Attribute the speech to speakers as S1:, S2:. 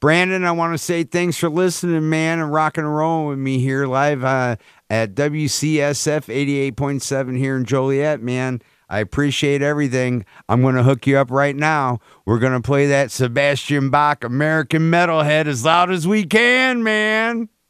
S1: Brandon, I want to say thanks for listening, man, and rock and rolling with me here live at WCSF 88.7 here in Joliet, man. I appreciate everything. I'm going to hook you up right now. We're going to play that Sebastian Bach American Metalhead as loud as we can, man.